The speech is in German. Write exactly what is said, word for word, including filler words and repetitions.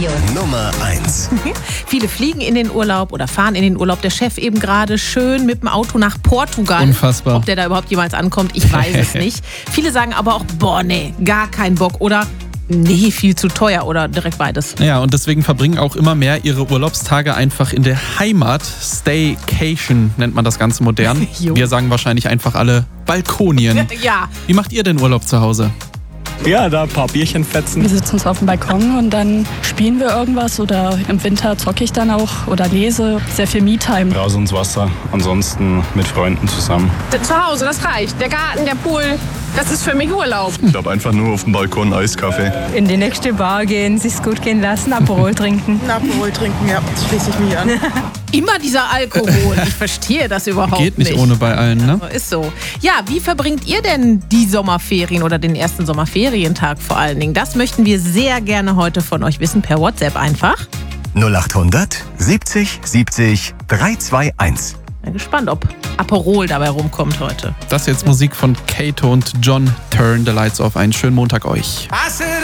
Radio. Nummer eins. Viele fliegen in den Urlaub oder fahren in den Urlaub. Der Chef eben gerade schön mit dem Auto nach Portugal. Unfassbar. Ob der da überhaupt jemals ankommt, ich weiß es nicht. Viele sagen aber auch, boah, nee, gar keinen Bock. Oder nee, viel zu teuer oder direkt beides. Ja, und deswegen verbringen auch immer mehr ihre Urlaubstage einfach in der Heimat. Staycation nennt man das Ganze modern. Jo. Wir sagen wahrscheinlich einfach alle Balkonien. Ja. Wie macht ihr denn Urlaub zu Hause? Ja, da ein paar Bierchen fetzen. Wir sitzen uns auf dem Balkon und dann spielen wir irgendwas oder im Winter zocke ich dann auch oder lese. Sehr viel Me-Time. Raus ins Wasser, ansonsten mit Freunden zusammen. Zu Hause, das reicht. Der Garten, der Pool, das ist für mich Urlaub. Ich glaube einfach nur auf dem Balkon Eiskaffee. In die nächste Bar gehen, sich's gut gehen lassen, Aperol trinken. Aperol trinken, ja, das schließe ich mich an. Immer dieser Alkohol. Ich verstehe das überhaupt Geht nicht nicht. ohne bei allen, ne? Ist so. Ja, wie verbringt ihr denn die Sommerferien oder den ersten Sommerferientag vor allen Dingen? Das möchten wir sehr gerne heute von euch wissen, per WhatsApp einfach. null achthundert siebzig siebzig dreihundertzweiundundzwanzig. Bin gespannt, ob Aperol dabei rumkommt heute. Das ist jetzt Musik von Kato und John. Turn the Lights Off. Einen schönen Montag euch.